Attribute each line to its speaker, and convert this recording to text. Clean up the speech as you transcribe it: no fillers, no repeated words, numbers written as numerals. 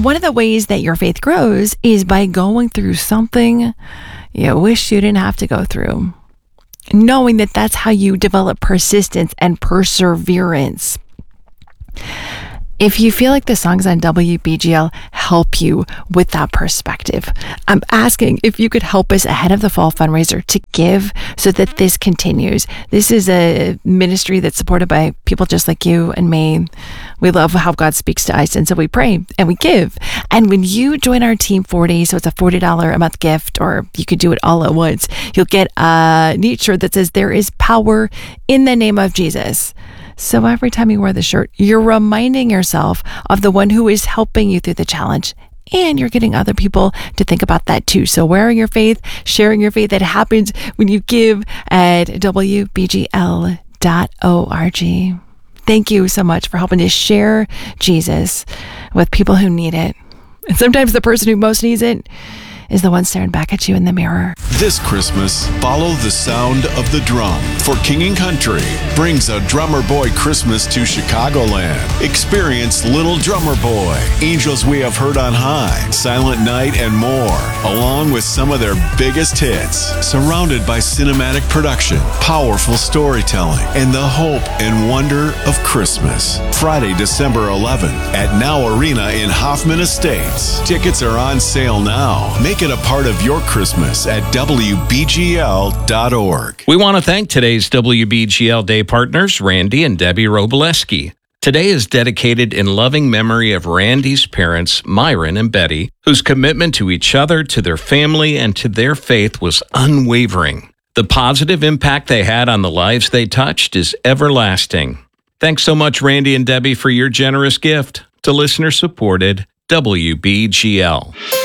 Speaker 1: one of the ways that your faith grows is by going through something you wish you didn't have to go through. Knowing that that's how you develop persistence and perseverance. If you feel like the songs on WBGL help you with that perspective, I'm asking if you could help us ahead of the fall fundraiser to give so that this continues. This is a ministry that's supported by people just like you and me. We love how God speaks to us, and so we pray and we give. And when you join our Team 40, so it's a $40 a month gift, or you could do it all at once, you'll get a neat shirt that says, "There is power in the name of Jesus." So every time you wear the shirt, you're reminding yourself of the one who is helping you through the challenge. And you're getting other people to think about that too. So wearing your faith, sharing your faith, that happens when you give at WBGL.org. Thank you so much for helping to share Jesus with people who need it. And sometimes the person who most needs it is the one staring back at you in the mirror.
Speaker 2: This Christmas, follow the sound of the drum, for King & Country brings a Drummer Boy Christmas to Chicagoland. Experience Little Drummer Boy, Angels We Have Heard on High, Silent Night, and more, along with some of their biggest hits. Surrounded by cinematic production, powerful storytelling, and the hope and wonder of Christmas. Friday, December 11th at Now Arena in Hoffman Estates. Tickets are on sale now. Make it a part of your Christmas at WBGL.org.
Speaker 3: We want to thank today's WBGL Day partners, Randy and Debbie Roboleski. Today is dedicated in loving memory of Randy's parents, Myron and Betty, whose commitment to each other, to their family, and to their faith was unwavering. The positive impact they had on the lives they touched is everlasting. Thanks so much, Randy and Debbie, for your generous gift to listener-supported WBGL.